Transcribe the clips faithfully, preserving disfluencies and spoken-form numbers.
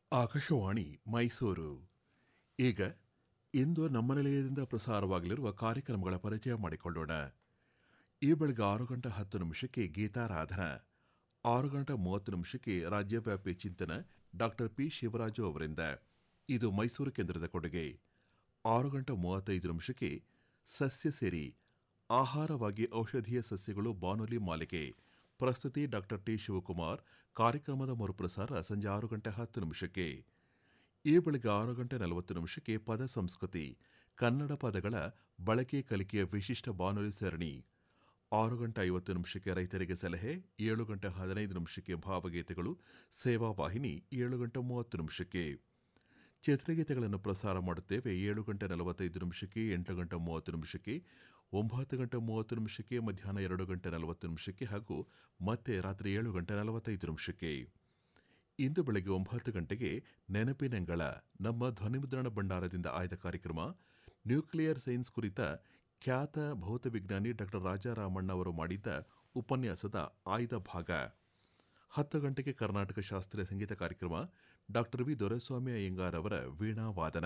ಆಕಾಶವಾಣಿ ಮೈಸೂರು. ಈಗ ಇಂದು ನಮ್ಮ ನಿಲಯದಿಂದ ಪ್ರಸಾರವಾಗಲಿರುವ ಕಾರ್ಯಕ್ರಮಗಳ ಪರಿಚಯ ಮಾಡಿಕೊಳ್ಳೋಣ. ಈ ಬೆಳಗ್ಗೆ ಆರು ಗಂಟೆ ಹತ್ತು ನಿಮಿಷಕ್ಕೆ ಗೀತಾರಾಧನ, ಆರು ಗಂಟೆ ಮೂವತ್ತು ನಿಮಿಷಕ್ಕೆ ರಾಜ್ಯವ್ಯಾಪಿ ಚಿಂತನ ಡಾಕ್ಟರ್ ಪಿ ಶಿವರಾಜು ಅವರಿಂದ. ಇದು ಮೈಸೂರು ಕೇಂದ್ರದ ಕೊಡುಗೆ. ಆರು ಗಂಟೆ ಮೂವತ್ತೈದು ನಿಮಿಷಕ್ಕೆ ಸಸ್ಯ ಸೇರಿ ಆಹಾರವಾಗಿ ಔಷಧೀಯ ಸಸ್ಯಗಳು ಬಾನುಲಿ ಮಾಲಿಕೆ. ಪ್ರಸ್ತುತಿ ಡಾಕ್ಟರ್ ಟಿ ಶಿವಕುಮಾರ್. ಕಾರ್ಯಕ್ರಮದ ಮರುಪ್ರಸಾರ ಸಂಜೆ ಆರು ಗಂಟೆ ಹತ್ತು ನಿಮಿಷಕ್ಕೆ. ಈ ಬೆಳಗ್ಗೆ ಆರು ಗಂಟೆ ನಲವತ್ತು ನಿಮಿಷಕ್ಕೆ ಪದ ಸಂಸ್ಕೃತಿ, ಕನ್ನಡ ಪದಗಳ ಬಳಕೆ ಕಲಿಕೆಯ ವಿಶಿಷ್ಟ ಬಾನುಲಿ ಸರಣಿ. ಆರು ಗಂಟೆ ಐವತ್ತು ನಿಮಿಷಕ್ಕೆ ರೈತರಿಗೆ ಸಲಹೆ, ಏಳು ಗಂಟೆ ಹದಿನೈದು ನಿಮಿಷಕ್ಕೆ ಭಾವಗೀತೆಗಳು, ಸೇವಾ ವಾಹಿನಿ ಏಳು ಗಂಟೆ ಮೂವತ್ತು ನಿಮಿಷಕ್ಕೆ. ಚಿತ್ರಗೀತೆಗಳನ್ನು ಪ್ರಸಾರ ಮಾಡುತ್ತೇವೆ. ಏಳು ಗಂಟೆ ನಲವತ್ತೈದು ನಿಮಿಷಕ್ಕೆ, ಎಂಟು ಗಂಟೆ ಮೂವತ್ತು ನಿಮಿಷಕ್ಕೆ, ಒಂಬತ್ತು ಗಂಟೆ ಮೂವತ್ತು ನಿಮಿಷಕ್ಕೆ, ಮಧ್ಯಾಹ್ನ ಎರಡು ಗಂಟೆ ನಲವತ್ತು ನಿಮಿಷಕ್ಕೆ ಹಾಗೂ ಮತ್ತೆ ರಾತ್ರಿ ಏಳು ಗಂಟೆ ನಲವತ್ತೈದು ನಿಮಿಷಕ್ಕೆ. ಇಂದು ಬೆಳಗ್ಗೆ ಒಂಬತ್ತು ಗಂಟೆಗೆ ನೆನಪಿನಂಗಳ ನಮ್ಮ ಧ್ವನಿಮುದ್ರಣ ಭಂಡಾರದಿಂದ ಆಯ್ದ ಕಾರ್ಯಕ್ರಮ. ನ್ಯೂಕ್ಲಿಯರ್ ಸೈನ್ಸ್ ಕುರಿತ ಖ್ಯಾತ ಭೌತವಿಜ್ಞಾನಿ ಡಾಕ್ಟರ್ ರಾಜಾರಾಮಣ್ಣ ಅವರು ಮಾಡಿದ್ದ ಉಪನ್ಯಾಸದ ಆಯ್ದ ಭಾಗ. ಹತ್ತು ಗಂಟೆಗೆ ಕರ್ನಾಟಕ ಶಾಸ್ತ್ರೀಯ ಸಂಗೀತ ಕಾರ್ಯಕ್ರಮ. ಡಾಕ್ಟರ್ ವಿ ದೊರೆಸ್ವಾಮಿ ಅಯ್ಯಂಗಾರ್ ಅವರ ವೀಣಾ ವಾದನ.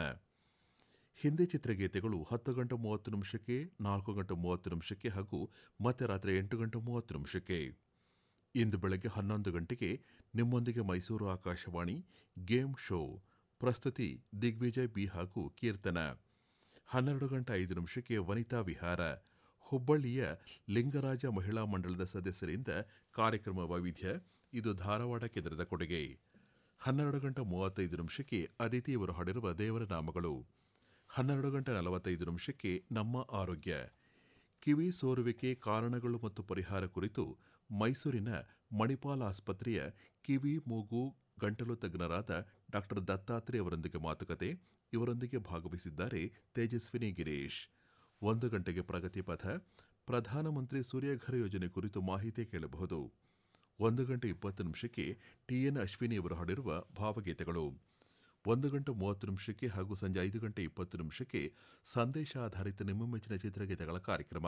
ಹಿಂದಿ ಚಿತ್ರಗೀತೆಗಳು ಹತ್ತು ಗಂಟೆ ಮೂವತ್ತು ನಿಮಿಷಕ್ಕೆ, ನಾಲ್ಕು ಗಂಟೆ ಮೂವತ್ತು ನಿಮಿಷಕ್ಕೆ ಹಾಗೂ ಮತ್ತೆ ರಾತ್ರಿ ಎಂಟು ಗಂಟೆ ಮೂವತ್ತು ನಿಮಿಷಕ್ಕೆ. ಇಂದು ಬೆಳಗ್ಗೆ ಹನ್ನೊಂದು ಗಂಟೆಗೆ ನಿಮ್ಮೊಂದಿಗೆ ಮೈಸೂರು ಆಕಾಶವಾಣಿ ಗೇಮ್ ಶೋ. ಪ್ರಸ್ತುತಿ ದಿಗ್ವಿಜಯ್ ಬಿ ಹಾಗೂ ಕೀರ್ತನ. ಹನ್ನೆರಡು ಗಂಟೆ ಐದು ನಿಮಿಷಕ್ಕೆ ವನಿತಾ ವಿಹಾರ. ಹುಬ್ಬಳ್ಳಿಯ ಲಿಂಗರಾಜ ಮಹಿಳಾ ಮಂಡಳದ ಸದಸ್ಯರಿಂದ ಕಾರ್ಯಕ್ರಮ ವೈವಿಧ್ಯ. ಇದು ಧಾರವಾಡ ಕೇಂದ್ರದ ಕೊಡುಗೆ. ಹನ್ನೆರಡು ಗಂಟೆ ಮೂವತ್ತೈದು ನಿಮಿಷಕ್ಕೆ ಅದಿತಿ ಇವರು ಹಾಡಿರುವ ದೇವರ ನಾಮಗಳು. ಹನ್ನೆರಡು ಗಂಟೆ ನಲವತ್ತೈದು ನಿಮಿಷಕ್ಕೆ ನಮ್ಮ ಆರೋಗ್ಯ. ಕಿವಿ ಸೋರುವಿಕೆ ಕಾರಣಗಳು ಮತ್ತು ಪರಿಹಾರ ಕುರಿತು ಮೈಸೂರಿನ ಮಣಿಪಾಲ್ ಆಸ್ಪತ್ರೆಯ ಕಿವಿ ಮೂಗು ಗಂಟಲು ತಜ್ಞರಾದ ಡಾಕ್ಟರ್ ದತ್ತಾತ್ರೇಯ ಅವರೊಂದಿಗೆ ಮಾತುಕತೆ. ಇವರೊಂದಿಗೆ ಭಾಗವಹಿಸಿದ್ದಾರೆ ತೇಜಸ್ವಿನಿ ಗಿರೀಶ್. ಒಂದು ಗಂಟೆಗೆ ಪ್ರಗತಿ ಪಥ. ಪ್ರಧಾನಮಂತ್ರಿ ಸೂರ್ಯಘರ್ ಯೋಜನೆ ಕುರಿತು ಮಾಹಿತಿ ಕೇಳಬಹುದು. ಒಂದು ಗಂಟೆ ಇಪ್ಪತ್ತು ನಿಮಿಷಕ್ಕೆ ಟಿಎನ್ ಅಶ್ವಿನಿ ಅವರು ಹಾಡಿರುವ ಭಾವಗೀತೆಗಳು. ಒಂದು ಗಂಟೆ ಮೂವತ್ತು ನಿಮಿಷಕ್ಕೆ ಹಾಗೂ ಸಂಜೆ ಐದು ಗಂಟೆ ಇಪ್ಪತ್ತು ನಿಮಿಷಕ್ಕೆ ಸಂದೇಶ ಆಧಾರಿತ ನಿಮ್ಮ ಮೆಚ್ಚಿನ ಚಿತ್ರಗೀತೆಗಳ ಕಾರ್ಯಕ್ರಮ.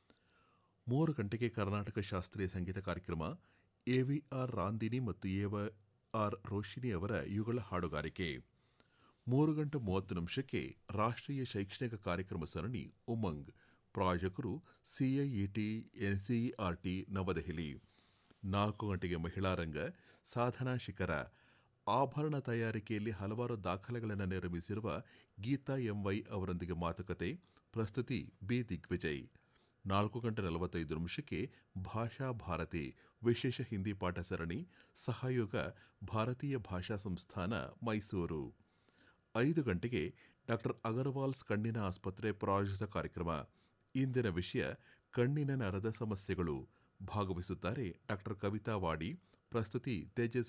ಮೂರು ಗಂಟೆಗೆ ಕರ್ನಾಟಕ ಶಾಸ್ತ್ರೀಯ ಸಂಗೀತ ಕಾರ್ಯಕ್ರಮ. ಎವಿಆರ್ ರಾಂದಿನಿ ಮತ್ತು ಎಆರ್ ರೋಶಿನಿ ಅವರ ಯುಗಳ ಹಾಡುಗಾರಿಕೆ. ಮೂರು ಗಂಟೆ ಮೂವತ್ತು ನಿಮಿಷಕ್ಕೆ ರಾಷ್ಟ್ರೀಯ ಶೈಕ್ಷಣಿಕ ಕಾರ್ಯಕ್ರಮ ಸರಣಿ ಉಮಂಗ್. ಪ್ರಾಯೋಜಕರು ಸಿಐಇಟಿ ಎನ್ಸಿಇಆರ್ಟಿ ನವದೆಹಲಿ. ನಾಲ್ಕು ಗಂಟೆಗೆ ಮಹಿಳಾ ರಂಗ. ಸಾಧನಾ ಶಿಖರ. ಆಭರಣ ತಯಾರಿಕೆಯಲ್ಲಿ ಹಲವಾರು ದಾಖಲೆಗಳನ್ನು ನಿರ್ಮಿಸಿರುವ ಗೀತಾ ಎಂವೈ ಅವರೊಂದಿಗೆ ಮಾತುಕತೆ. ಪ್ರಸ್ತುತಿ ಬಿ ದಿಗ್ವಿಜಯ್. ನಾಲ್ಕು ಗಂಟೆ ನಲವತ್ತೈದು ನಿಮಿಷಕ್ಕೆ ಭಾಷಾ ಭಾರತಿ ವಿಶೇಷ ಹಿಂದಿ ಪಾಠ ಸರಣಿ. ಸಹಯೋಗ ಭಾರತೀಯ ಭಾಷಾ ಸಂಸ್ಥಾನ ಮೈಸೂರು. ಐದು ಗಂಟೆಗೆ ಡಾಕ್ಟರ್ ಅಗರ್ವಾಲ್ಸ್ ಕಣ್ಣಿನ ಆಸ್ಪತ್ರೆ ಪ್ರಾಯೋಜಿತ ಕಾರ್ಯಕ್ರಮ. ಇಂದಿನ ವಿಷಯ ಕಣ್ಣಿನ ನರದ ಸಮಸ್ಯೆಗಳು. ಭಾಗವಹಿಸುತ್ತಾರೆ ಡಾಕ್ಟರ್ ಕವಿತಾ ವಾಡಿ. ಪ್ರಸ್ತುತಿ ತೇಜಸ್